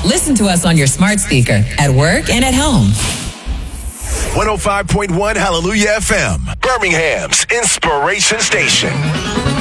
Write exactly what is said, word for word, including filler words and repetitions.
Listen to us on your smart speaker, at work and at home. one oh five point one Hallelujah F M, Birmingham's Inspiration Station.